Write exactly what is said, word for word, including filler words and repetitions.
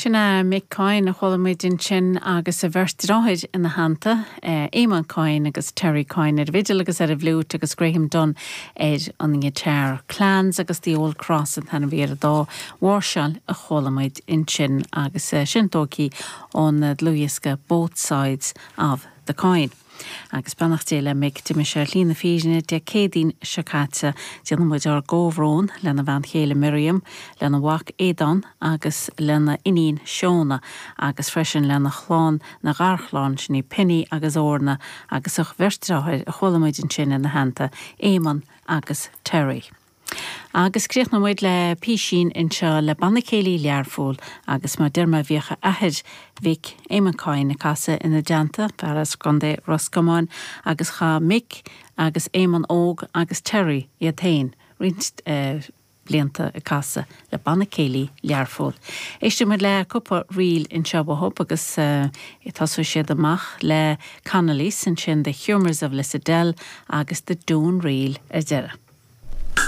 Sinna mé cáin a cholamidin sin agus a bhirsráid ina hananta, éman cáin agus Terry cáin ar vidal agus ar a bhlút agus Graham Dunn éid an inge chair clans agus the Old Cross an than bhíar dá Warshall a cholamid in sin agus sin tóci on the Luiska both sides of the coin. Agus bannachtéile meg tiimi se lína físine de cédín sicáte déanam muid ar góhrón lena bhain chéile Miriam, lena wach édan agus lena inín Seona agus freisin lena chláán na garchláán sinní Penny agus Orna agus ach bhirsráid a cholamid in sin in na hananta Éman agus Terry. Agus críoch na muid le písín in seo le banna céilí learfúil agus má dirma bhíocha ahead bhíc éman cáin na casa ina deanta fearras gondé Roscomáin agus cha Mick agus éman óg agus Terry i tain rinst uh, blianta a casa le banna céilí learfúil. Éiste muid le cúpa riil in seo bhop agus uh, i tasú siad amach le Connolly sin sin the Humours of Lissadell agus the Dún riil ar deire.